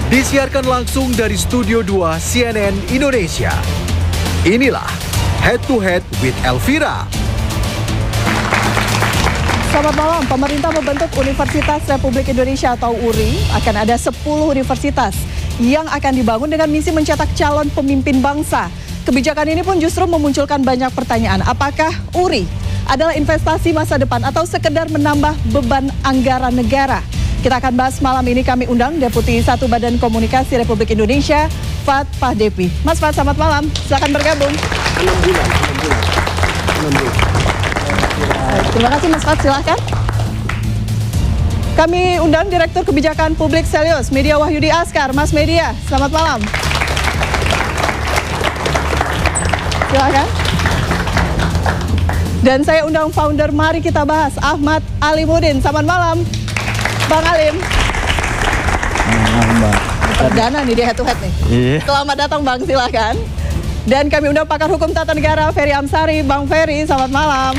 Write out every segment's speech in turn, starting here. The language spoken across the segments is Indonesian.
Disiarkan langsung dari Studio 2 CNN Indonesia. Inilah Head to Head with Elvira. Selamat malam. Pemerintah membentuk Universitas Republik Indonesia atau URI. Akan ada 10 universitas yang akan dibangun dengan misi mencetak calon pemimpin bangsa. Kebijakan ini pun justru memunculkan banyak pertanyaan. Apakah URI adalah investasi masa depan atau sekedar menambah beban anggaran negara? Kita akan bahas malam ini. Kami undang Deputi 1 Badan Komunikasi Republik Indonesia, Fad Pahdepi. Mas Fad, selamat malam. Silakan bergabung. 6 bulan. Terima kasih Mas Fad, silakan. Kami undang Direktur Kebijakan Publik Selius, Media Wahyudi Askar. Mas Media, selamat malam. Silakan. Dan saya undang founder Mari Kita Bahas, Ahmad Alimuddin. Selamat malam, Bang Alim. Mbak. Perdana nih di Head to Head nih. Iya. Selamat datang Bang, silakan. Dan kami undang pakar hukum tata negara Ferry Amsari. Bang Ferry, selamat malam.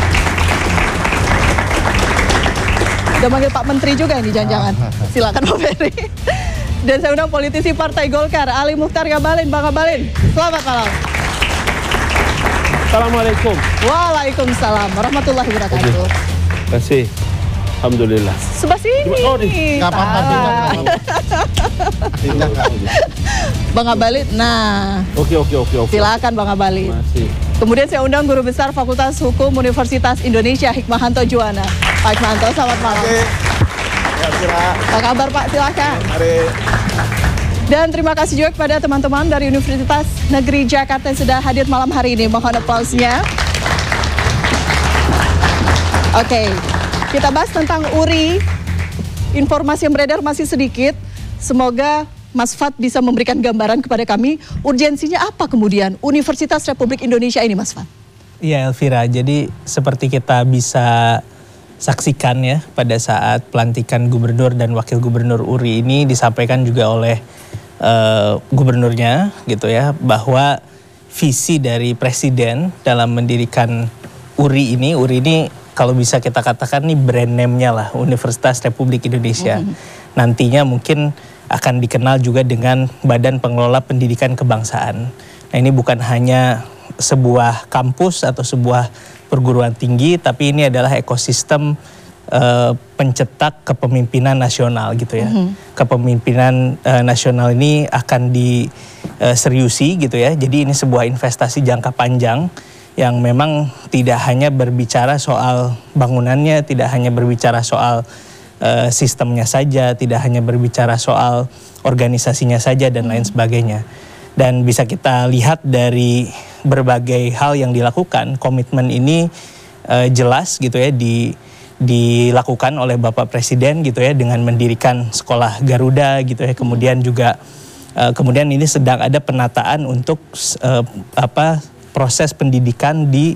Udah manggil Pak Menteri juga ini jangan-jangan. Silakan Bang Ferry. Dan saya undang politisi Partai Golkar, Ali Mukhtar Ngabalin. Bang Ngabalin, selamat malam. Assalamualaikum. Waalaikumsalam warahmatullahi wabarakatuh. Terima kasih. Alhamdulillah. Sebelah sini. Oh, nggak apa-apa. Bang Ngabalin, nah. Oke. Silakan Bang Ngabalin. Masih. Kemudian saya undang Guru Besar Fakultas Hukum Universitas Indonesia, Hikmahanto Juwana. Pak Hikmahanto, selamat malam. Apa kabar Pak? Silakan. Mari. Dan terima kasih juga kepada teman-teman dari Universitas Negeri Jakarta yang sudah hadir malam hari ini. Mohon aplausnya. Oke, kita bahas tentang URI. Informasi yang beredar masih sedikit. Semoga Mas Fad bisa memberikan gambaran kepada kami. Urgensinya apa kemudian Universitas Republik Indonesia ini, Mas Fad? Iya Elvira, jadi seperti kita bisa saksikan ya pada saat pelantikan gubernur dan wakil gubernur URI ini disampaikan juga oleh gubernurnya gitu ya, bahwa visi dari presiden dalam mendirikan URI ini kalau bisa kita katakan nih brand name-nya lah, Universitas Republik Indonesia. Nantinya mungkin akan dikenal juga dengan Badan Pengelola Pendidikan Kebangsaan. Nah ini bukan hanya sebuah kampus atau sebuah perguruan tinggi, tapi ini adalah ekosistem pencetak kepemimpinan nasional gitu ya. Kepemimpinan nasional ini akan diseriusi gitu ya. Jadi ini sebuah investasi jangka panjang yang memang tidak hanya berbicara soal bangunannya, tidak hanya berbicara soal sistemnya saja, tidak hanya berbicara soal organisasinya saja dan lain sebagainya. Dan bisa kita lihat dari berbagai hal yang dilakukan, komitmen ini jelas gitu ya dilakukan oleh Bapak Presiden gitu ya dengan mendirikan sekolah Garuda gitu ya. Kemudian juga kemudian ini sedang ada penataan untuk proses pendidikan di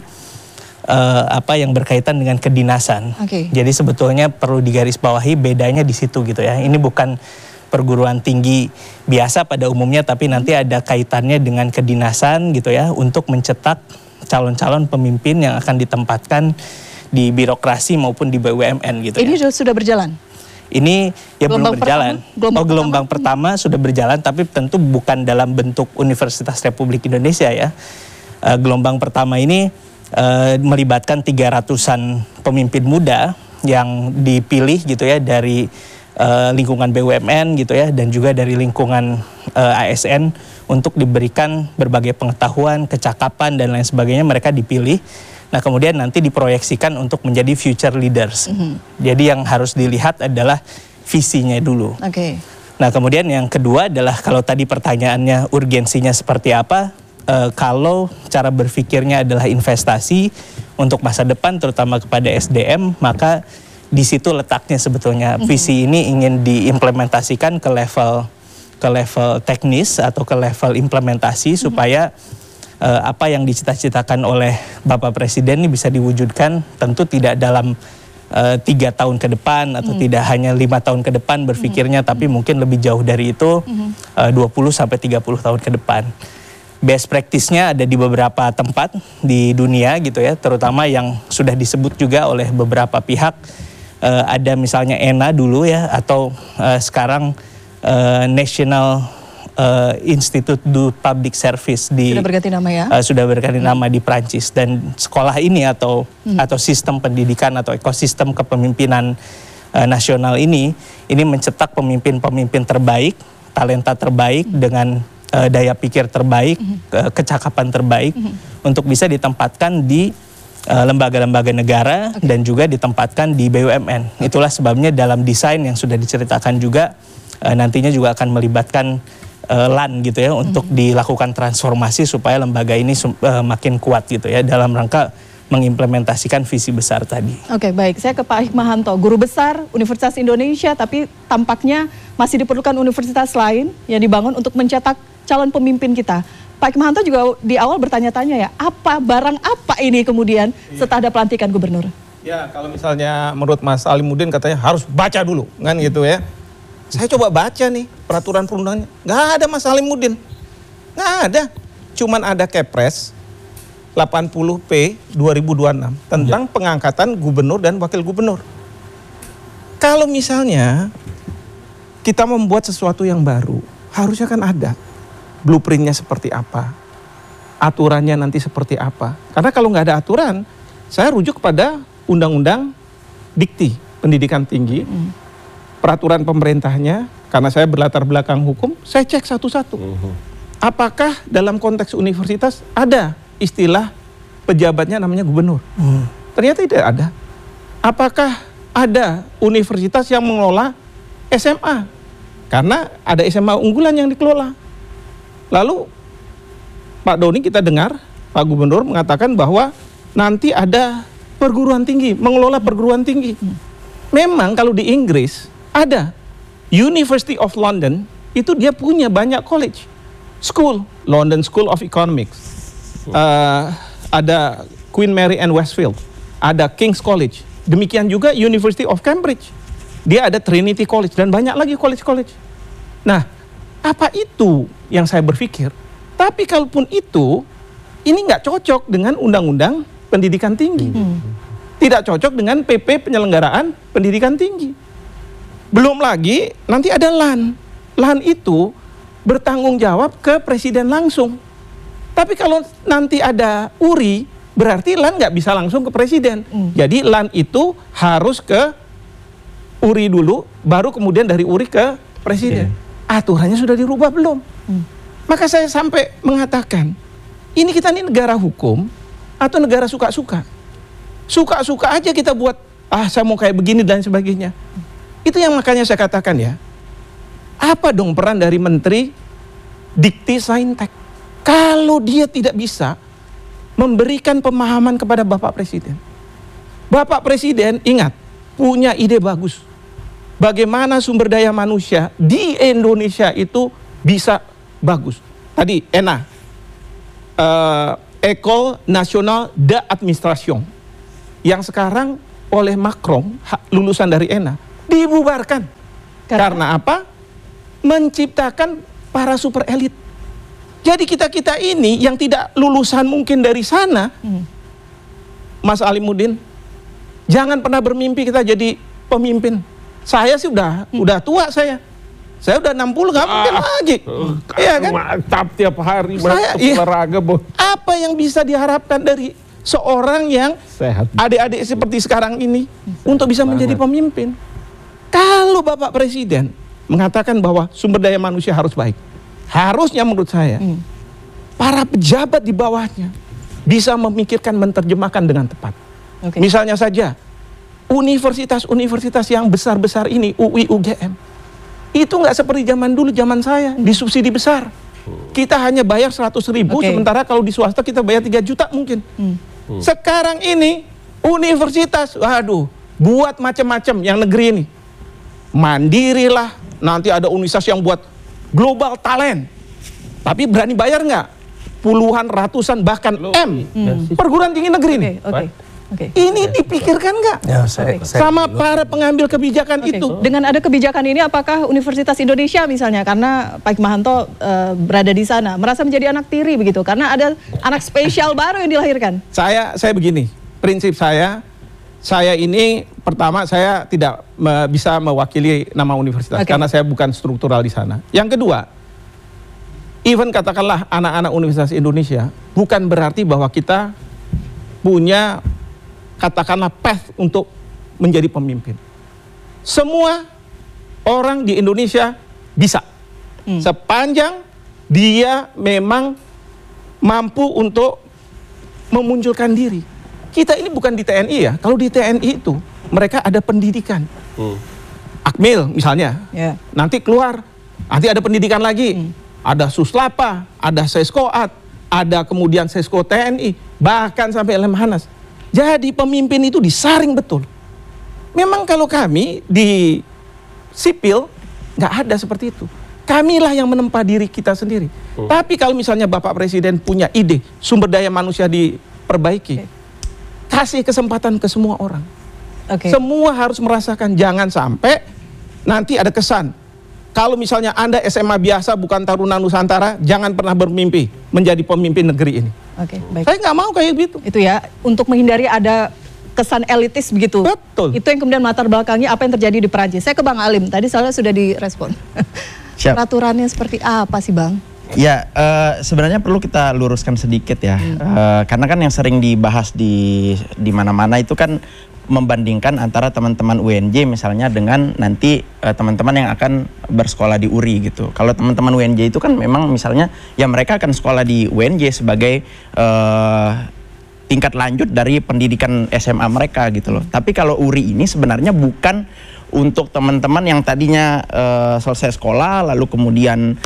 yang berkaitan dengan kedinasan. Jadi sebetulnya perlu digarisbawahi bedanya di situ gitu ya. Ini bukan perguruan tinggi biasa pada umumnya, tapi nanti ada kaitannya dengan kedinasan gitu ya, untuk mencetak calon-calon pemimpin yang akan ditempatkan di birokrasi maupun di BUMN gitu. Ini sudah berjalan? Ini ya belum berjalan. Gelombang pertama sudah berjalan, tapi tentu bukan dalam bentuk Universitas Republik Indonesia ya. Gelombang pertama ini melibatkan 300-an pemimpin muda yang dipilih gitu ya dari lingkungan BUMN gitu ya, dan juga dari lingkungan ASN untuk diberikan berbagai pengetahuan, kecakapan dan lain sebagainya. Mereka dipilih. Nah kemudian nanti diproyeksikan untuk menjadi future leaders. Jadi yang harus dilihat adalah visinya dulu. Nah kemudian yang kedua adalah, kalau tadi pertanyaannya urgensinya seperti apa, kalau cara berpikirnya adalah investasi untuk masa depan terutama kepada SDM, maka di situ letaknya sebetulnya. Visi ini ingin diimplementasikan ke level teknis atau ke level implementasi supaya apa yang dicita-citakan oleh Bapak Presiden ini bisa diwujudkan, tentu tidak dalam 3 tahun ke depan atau tidak hanya 5 tahun ke depan berpikirnya, tapi mungkin lebih jauh dari itu, 20 sampai 30 tahun ke depan. Best practice-nya ada di beberapa tempat di dunia gitu ya, terutama yang sudah disebut juga oleh beberapa pihak. Ada misalnya ENA dulu ya, atau sekarang National Institute du Public Service sudah berganti nama ya? Sudah berganti nama di Prancis, dan sekolah ini atau sistem pendidikan atau ekosistem kepemimpinan nasional ini mencetak pemimpin-pemimpin terbaik, talenta terbaik dengan daya pikir terbaik, kecakapan terbaik untuk bisa ditempatkan di lembaga-lembaga negara dan juga ditempatkan di BUMN. Itulah sebabnya dalam desain yang sudah diceritakan juga nantinya juga akan melibatkan LAN gitu ya untuk dilakukan transformasi supaya lembaga ini makin kuat gitu ya dalam rangka mengimplementasikan visi besar tadi. Oke, baik. Saya ke Pak Hikmahanto, guru besar Universitas Indonesia, tapi tampaknya masih diperlukan universitas lain yang dibangun untuk mencetak calon pemimpin kita. Pak Hikmahanto juga di awal bertanya-tanya ya, barang apa ini kemudian setelah ada pelantikan gubernur? Ya, kalau misalnya menurut Mas Alimuddin katanya harus baca dulu, kan gitu ya. Saya coba baca nih peraturan perundangannya, nggak ada Mas Alimuddin, nggak ada. Cuman ada Kepres 80P 2026 tentang pengangkatan gubernur dan wakil gubernur. Kalau misalnya kita membuat sesuatu yang baru, harusnya kan ada blueprintnya seperti apa, aturannya nanti seperti apa. Karena kalau nggak ada aturan, saya rujuk pada Undang-Undang Dikti Pendidikan Tinggi, peraturan pemerintahnya, karena saya berlatar belakang hukum, saya cek satu-satu. Apakah dalam konteks universitas ada istilah pejabatnya namanya gubernur? Ternyata tidak ada. Apakah ada universitas yang mengelola SMA? Karena ada SMA unggulan yang dikelola. Lalu Pak Doni kita dengar, Pak Gubernur mengatakan bahwa nanti ada perguruan tinggi, mengelola perguruan tinggi. Memang kalau di Inggris ada University of London, itu dia punya banyak college, school, London School of Economics, ada Queen Mary and Westfield, ada King's College, demikian juga University of Cambridge, dia ada Trinity College dan banyak lagi college-college. Nah, apa itu yang saya berpikir? Tapi kalaupun itu, ini nggak cocok dengan Undang-Undang Pendidikan Tinggi, tidak cocok dengan PP Penyelenggaraan Pendidikan Tinggi. Belum lagi nanti ada LAN. LAN itu bertanggung jawab ke presiden langsung. Tapi kalau nanti ada URI, berarti LAN nggak bisa langsung ke presiden. Jadi LAN itu harus ke URI dulu, baru kemudian dari URI ke presiden. Aturannya sudah dirubah belum? Maka saya sampai mengatakan, ini kita ini negara hukum atau negara suka-suka? Suka-suka aja kita buat, saya mau kayak begini dan sebagainya. Itu yang makanya saya katakan ya, apa dong peran dari Menteri Dikti Saintek kalau dia tidak bisa memberikan pemahaman kepada Bapak Presiden? Bapak Presiden ingat, punya ide bagus. Bagaimana sumber daya manusia di Indonesia itu bisa bagus. Tadi ENA, École Nationale d'Administration, yang sekarang oleh Macron lulusan dari ENA dibubarkan. Karena apa? Menciptakan para super elit. Jadi kita-kita ini yang tidak lulusan mungkin dari sana, Mas Alimuddin, jangan pernah bermimpi kita jadi pemimpin. Saya sih udah tua saya. Saya udah 60, nggak mungkin lagi. Iya kan? Mantap tiap hari olahraga, apa yang bisa diharapkan dari seorang yang sehat, adik-adik seperti sekarang ini untuk bisa menjadi pemimpin? Kalau Bapak Presiden mengatakan bahwa sumber daya manusia harus baik, harusnya menurut saya para pejabat di bawahnya bisa memikirkan, menerjemahkan dengan tepat. Misalnya saja universitas-universitas yang besar-besar ini, UI, UGM, itu nggak seperti zaman dulu, zaman saya disubsidi besar. Kita hanya bayar 100.000, sementara kalau di swasta kita bayar 3 juta mungkin. Sekarang ini universitas, waduh, buat macam-macam yang negeri ini. Mandirilah, nanti ada universitas yang buat global talent. Tapi berani bayar nggak? Puluhan, ratusan, bahkan perguruan tinggi negeri ini. Ini dipikirkan nggak? Sama para pengambil kebijakan itu. Dengan ada kebijakan ini, apakah Universitas Indonesia misalnya, karena Pak Hikmahanto berada di sana, merasa menjadi anak tiri begitu? Karena ada anak spesial baru yang dilahirkan. Saya begini, prinsip saya saya ini pertama saya tidak bisa mewakili nama universitas karena saya bukan struktural di sana. Yang kedua, even katakanlah anak-anak Universitas Indonesia, bukan berarti bahwa kita punya katakanlah path untuk menjadi pemimpin. Semua orang di Indonesia bisa, sepanjang dia memang mampu untuk memunculkan diri. Kita ini bukan di TNI ya, kalau di TNI itu mereka ada pendidikan. Akmil misalnya, nanti keluar, nanti ada pendidikan lagi. Ada Suslapa, ada Seskoat, ada kemudian Sesko TNI, bahkan sampai Lemhanas. Jadi pemimpin itu disaring betul. Memang kalau kami di sipil nggak ada seperti itu. Kamilah yang menempa diri kita sendiri. Tapi kalau misalnya Bapak Presiden punya ide, sumber daya manusia diperbaiki, kasih kesempatan ke semua orang. Semua harus merasakan, jangan sampai nanti ada kesan. Kalau misalnya Anda SMA biasa bukan Taruna Nusantara, jangan pernah bermimpi menjadi pemimpin negeri ini. Baik. Saya nggak mau kayak gitu. Itu ya, untuk menghindari ada kesan elitis begitu. Betul. Itu yang kemudian latar belakangnya apa yang terjadi di Perancis. Saya ke Bang Alim, tadi soalnya sudah direspon. Peraturannya seperti apa sih Bang? Ya, sebenarnya perlu kita luruskan sedikit ya, karena kan yang sering dibahas di mana-mana itu kan membandingkan antara teman-teman UNJ misalnya dengan nanti teman-teman yang akan bersekolah di URI gitu. Kalau teman-teman UNJ itu kan memang misalnya ya mereka akan sekolah di UNJ sebagai tingkat lanjut dari pendidikan SMA mereka gitu loh. Tapi kalau URI ini sebenarnya bukan untuk teman-teman yang tadinya selesai sekolah lalu kemudian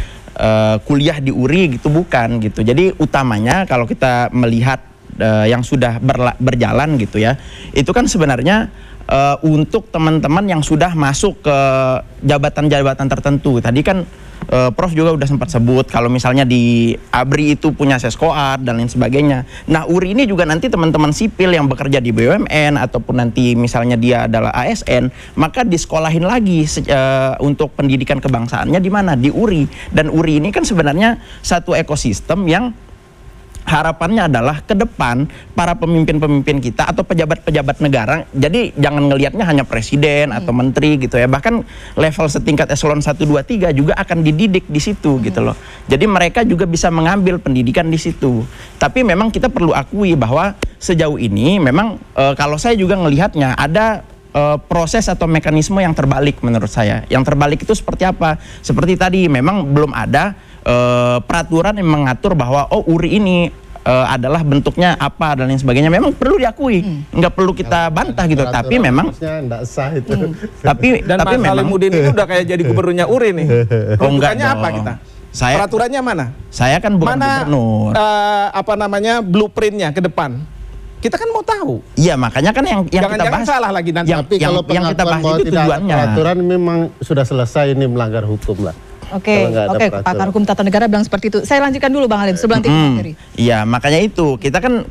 kuliah di URI gitu, bukan gitu. Jadi utamanya kalau kita melihat yang sudah berjalan gitu ya, itu kan sebenarnya untuk teman-teman yang sudah masuk ke jabatan-jabatan tertentu. Tadi kan Prof juga udah sempat sebut kalau misalnya di ABRI itu punya Seskoat dan lain sebagainya. Nah URI ini juga nanti teman-teman sipil yang bekerja di BUMN ataupun nanti misalnya dia adalah ASN, maka disekolahin lagi untuk pendidikan kebangsaannya di mana? Di URI. Dan URI ini kan sebenarnya satu ekosistem yang harapannya adalah ke depan para pemimpin-pemimpin kita atau pejabat-pejabat negara, jadi jangan ngelihatnya hanya presiden atau menteri gitu ya, bahkan level setingkat eselon 1, 2, 3 juga akan dididik di situ gitu loh. Jadi mereka juga bisa mengambil pendidikan di situ. Tapi memang kita perlu akui bahwa sejauh ini memang kalau saya juga ngelihatnya ada proses atau mekanisme yang terbalik menurut saya. Yang terbalik itu seperti apa? Seperti tadi memang belum ada peraturan yang mengatur bahwa URI ini adalah bentuknya apa dan lain sebagainya. Memang perlu diakui, nggak perlu kita bantah gitu. Tapi memang nggak sah itu. Tapi Mas Salimudin itu udah kayak jadi gubernurnya URI nih. Bentukannya apa kita? Peraturannya mana? Saya kan bukan gubernur. Apa namanya blueprintnya ke depan? Kita kan mau tahu. Iya, makanya kan yang kita bahas salah lagi nanti. Tapi kalau yang kita bahas itu tujuannya. Peraturan memang sudah selesai, ini melanggar hukum lah. Oke, pakar hukum tata negara bilang seperti itu. Saya lanjutkan dulu Bang Alim sebelum nanti materi. Iya, makanya itu kita kan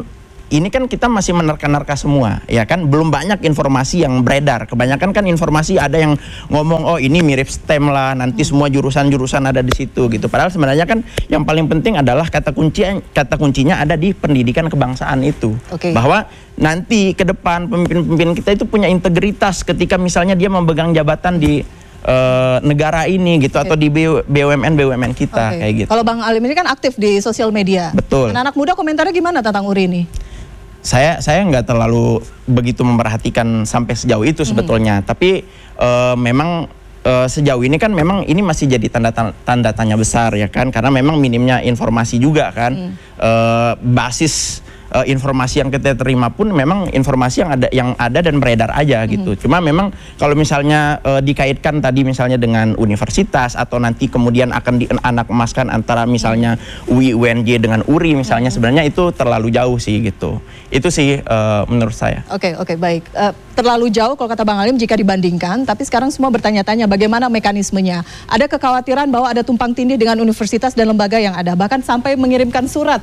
ini kan kita masih menerka-nerka semua, ya kan, belum banyak informasi yang beredar. Kebanyakan kan informasi ada yang ngomong ini mirip STEM lah, nanti semua jurusan-jurusan ada di situ gitu. Padahal sebenarnya kan yang paling penting adalah kata kuncinya ada di pendidikan kebangsaan itu. Bahwa nanti ke depan pemimpin-pemimpin kita itu punya integritas ketika misalnya dia memegang jabatan di negara ini gitu, atau di BUMN kita kayak gitu. Kalau Bang Alim ini kan aktif di sosial media. Betul. Anak muda komentarnya gimana tentang URI ini? Saya nggak terlalu begitu memperhatikan sampai sejauh itu sebetulnya. Tapi memang sejauh ini kan memang ini masih jadi tanda tanya besar ya kan, karena memang minimnya informasi juga kan. Basis informasi yang kita terima pun memang informasi yang ada dan beredar aja gitu. Cuma memang kalau misalnya dikaitkan tadi misalnya dengan universitas atau nanti kemudian akan dianak emaskan antara misalnya UI UNJ dengan URI misalnya, sebenarnya itu terlalu jauh sih gitu. Itu sih menurut saya. Oke, baik. Terlalu jauh kalau kata Bang Alim jika dibandingkan, tapi sekarang semua bertanya-tanya bagaimana mekanismenya. Ada kekhawatiran bahwa ada tumpang tindih dengan universitas dan lembaga yang ada, bahkan sampai mengirimkan surat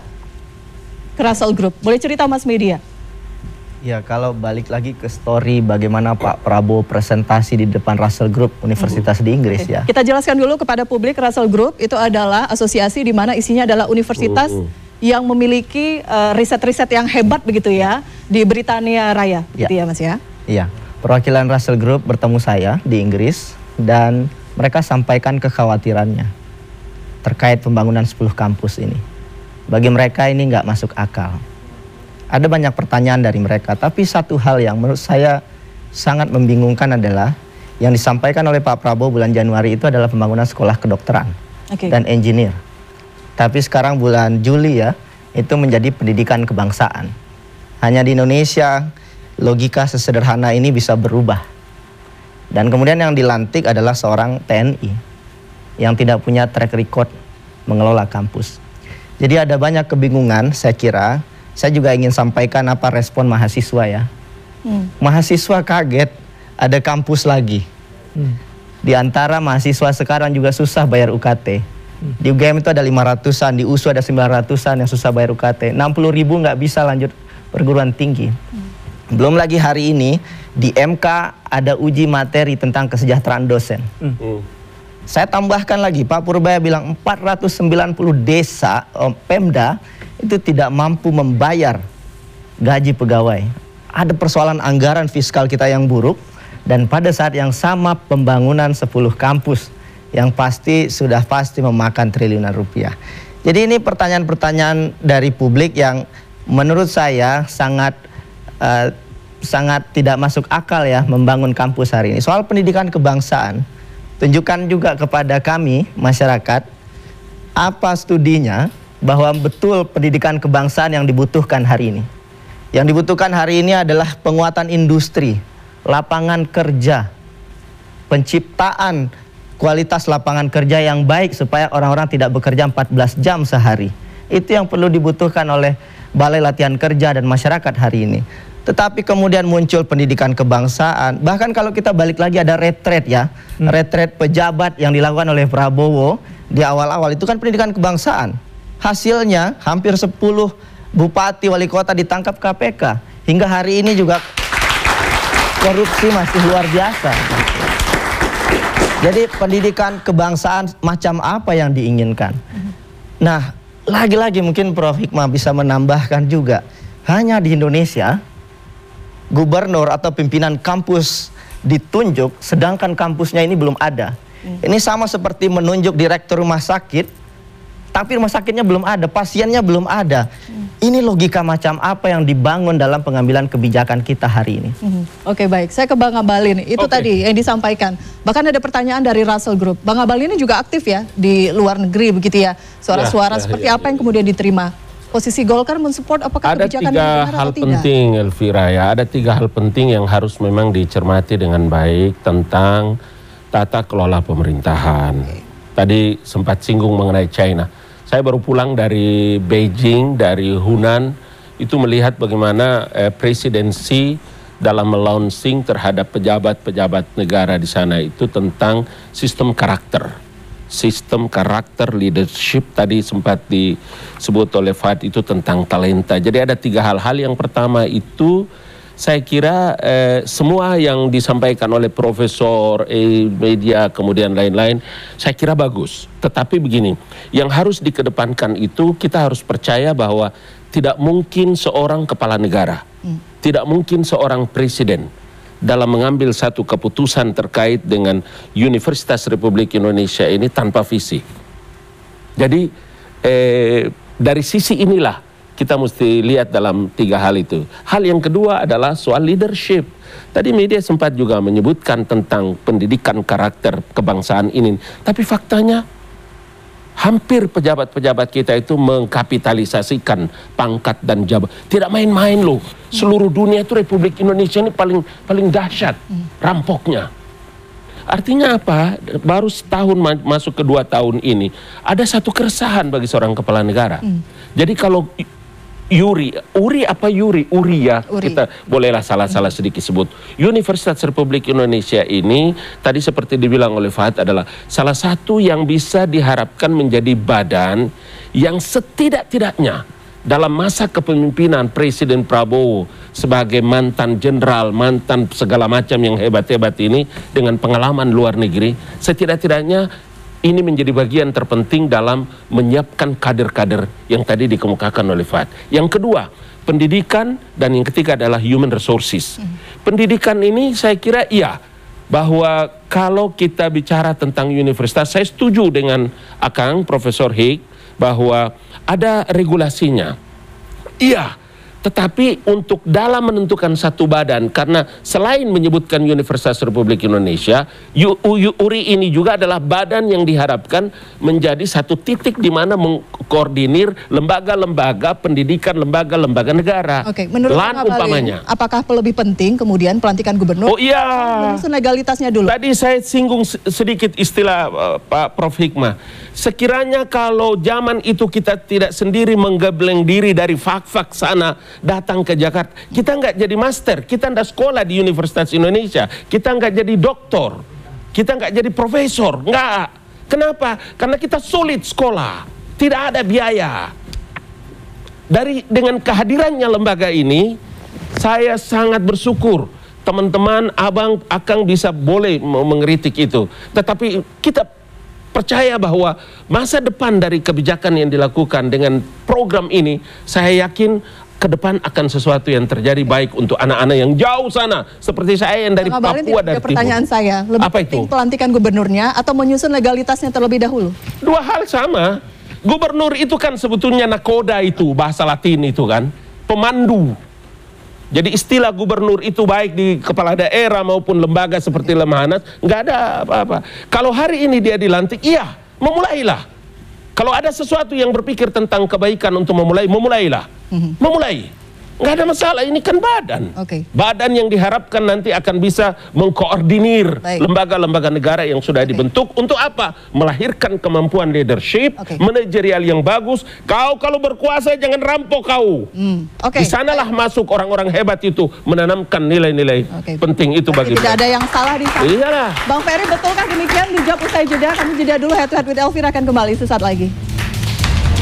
ke Russell Group. Boleh cerita Mas Media? Ya, kalau balik lagi ke story bagaimana Pak Prabowo presentasi di depan Russell Group, universitas di Inggris ya. Kita jelaskan dulu kepada publik, Russell Group itu adalah asosiasi di mana isinya adalah universitas yang memiliki riset-riset yang hebat begitu ya. di Britania Raya, Ya. gitu ya Mas ya? Iya, perwakilan Russell Group bertemu saya di Inggris dan mereka sampaikan kekhawatirannya terkait pembangunan 10 kampus ini. Bagi mereka ini nggak masuk akal. Ada banyak pertanyaan dari mereka, tapi satu hal yang menurut saya sangat membingungkan adalah yang disampaikan oleh Pak Prabowo bulan Januari itu adalah pembangunan sekolah kedokteran dan engineer. Tapi sekarang bulan Juli ya, itu menjadi pendidikan kebangsaan. Hanya di Indonesia logika sesederhana ini bisa berubah. Dan kemudian yang dilantik adalah seorang TNI yang tidak punya track record mengelola kampus. Jadi ada banyak kebingungan, saya kira. Saya juga ingin sampaikan apa respon mahasiswa ya. Mahasiswa kaget ada kampus lagi. Di antara mahasiswa sekarang juga susah bayar UKT. Di UGM itu ada 500-an, di USU ada 900-an yang susah bayar UKT. 60.000 nggak bisa lanjut perguruan tinggi. Belum lagi hari ini di MK ada uji materi tentang kesejahteraan dosen. Saya tambahkan lagi, Pak Purbaya bilang 490 desa Pemda itu tidak mampu membayar gaji pegawai. Ada persoalan anggaran fiskal kita yang buruk, dan pada saat yang sama pembangunan 10 kampus yang sudah pasti memakan triliunan rupiah. Jadi ini pertanyaan-pertanyaan dari publik yang menurut saya sangat tidak masuk akal ya membangun kampus hari ini. Soal pendidikan kebangsaan, tunjukkan juga kepada kami masyarakat apa studinya bahwa betul pendidikan kebangsaan yang dibutuhkan hari ini. Yang dibutuhkan hari ini adalah penguatan industri, lapangan kerja, penciptaan kualitas lapangan kerja yang baik supaya orang-orang tidak bekerja 14 jam sehari. Itu yang perlu dibutuhkan oleh Balai Latihan Kerja dan masyarakat hari ini. Tetapi kemudian muncul pendidikan kebangsaan. Bahkan kalau kita balik lagi ada retret ya. Retret pejabat yang dilakukan oleh Prabowo di awal-awal itu kan pendidikan kebangsaan. Hasilnya hampir 10 bupati wali kota ditangkap KPK. Hingga hari ini juga korupsi masih luar biasa. Jadi pendidikan kebangsaan macam apa yang diinginkan? Nah, lagi-lagi mungkin Prof. Hikmah bisa menambahkan juga. Hanya di Indonesia gubernur atau pimpinan kampus ditunjuk, sedangkan kampusnya ini belum ada. Ini sama seperti menunjuk direktur rumah sakit, tapi rumah sakitnya belum ada, pasiennya belum ada. Ini logika macam apa yang dibangun dalam pengambilan kebijakan kita hari ini? Oke, baik, saya ke Bang Abalin. Itu tadi yang disampaikan. Bahkan ada pertanyaan dari Russell Group. Bang Abalin ini juga aktif ya di luar negeri begitu ya. Suara-suara seperti apa yang kemudian diterima? Posisi Golkar mensupport apakah kebijakan ini benar atau tidak? Ada 3 hal penting, Elvira ya. Ada 3 hal penting yang harus memang dicermati dengan baik tentang tata kelola pemerintahan. Tadi sempat singgung mengenai China. Saya baru pulang dari Beijing, dari Hunan, itu melihat bagaimana presidensi dalam melaunching terhadap pejabat-pejabat negara di sana itu tentang sistem karakter. Sistem karakter leadership tadi sempat disebut oleh Fad itu tentang talenta. Jadi ada 3 hal. Yang pertama itu saya kira semua yang disampaikan oleh profesor, media, kemudian lain-lain, saya kira bagus. Tetapi begini, yang harus dikedepankan itu kita harus percaya bahwa tidak mungkin seorang kepala negara, tidak mungkin seorang presiden dalam mengambil satu keputusan terkait dengan Universitas Republik Indonesia ini tanpa visi. Jadi dari sisi inilah kita mesti lihat dalam 3 hal itu. Hal yang kedua adalah soal leadership. Tadi media sempat juga menyebutkan tentang pendidikan karakter kebangsaan ini. Tapi faktanya hampir pejabat-pejabat kita itu mengkapitalisasikan pangkat dan jabatan. Tidak main-main loh. Seluruh dunia itu Republik Indonesia ini paling dahsyat rampoknya. Artinya apa? Baru setahun masuk ke 2 tahun ini ada satu keresahan bagi seorang kepala negara. Jadi kalau Uri ya, kita bolehlah salah-salah sedikit sebut. Universitas Republik Indonesia ini tadi seperti dibilang oleh Fahad adalah salah satu yang bisa diharapkan menjadi badan yang setidak-tidaknya dalam masa kepemimpinan Presiden Prabowo sebagai mantan jenderal, mantan segala macam yang hebat-hebat ini dengan pengalaman luar negeri, setidak-tidaknya ini menjadi bagian terpenting dalam menyiapkan kader-kader yang tadi dikemukakan oleh Fahad. Yang kedua, pendidikan, dan yang ketiga adalah human resources. Pendidikan ini saya kira iya, bahwa kalau kita bicara tentang universitas, saya setuju dengan Akang Profesor Hik bahwa ada regulasinya. Iya, tetapi untuk dalam menentukan satu badan, karena selain menyebutkan Universitas Republik Indonesia, URI ini juga adalah badan yang diharapkan menjadi satu titik di mana mengkoordinir lembaga-lembaga pendidikan, lembaga-lembaga negara. Oke, menurut LAN umpamanya. Apakah lebih penting kemudian pelantikan gubernur? Oh iya. Menyusun legalitasnya dulu. Tadi saya singgung sedikit istilah Pak Prof. Hikmah. Sekiranya kalau zaman itu kita tidak sendiri menggebleng diri dari fak-fak sana, datang ke Jakarta, kita nggak jadi master, kita nggak sekolah di Universitas Indonesia, kita nggak jadi doktor, kita nggak jadi profesor, nggak. Kenapa? Karena kita sulit sekolah, tidak ada biaya. Dengan kehadirannya lembaga ini, saya sangat bersyukur. Teman-teman, abang, akang bisa boleh mengkritik itu, tetapi kita percaya bahwa masa depan dari kebijakan yang dilakukan dengan program ini, saya yakin ke depan akan sesuatu yang terjadi baik untuk anak-anak yang jauh sana, seperti saya yang dari Papua, dari timur. Pertanyaan saya, lebih apa penting itu? Pelantikan gubernurnya atau menyusun legalitasnya terlebih dahulu? Dua hal sama. Gubernur itu kan sebetulnya nakoda, itu bahasa Latin itu kan, pemandu. Jadi istilah gubernur itu baik di kepala daerah maupun lembaga seperti Lemhanas, nggak ada apa-apa. Kalau hari ini dia dilantik, iya, memulailah. Kalau ada sesuatu yang berpikir tentang kebaikan untuk memulailah. Memulai. Nggak ada masalah, ini kan badan. Badan yang diharapkan nanti akan bisa mengkoordinir lembaga-lembaga negara yang sudah dibentuk. Untuk apa? Melahirkan kemampuan leadership, manajerial yang bagus. Kau kalau berkuasa jangan rampok kau. Di sanalah masuk orang-orang hebat itu, menanamkan nilai-nilai penting itu bagi tidak ada yang salah di sana. Iyalah. Bang Ferry, betulkah demikian? Dijawab usai jeda. Kami jeda dulu. Head to Head with Elvira akan kembali sesaat lagi.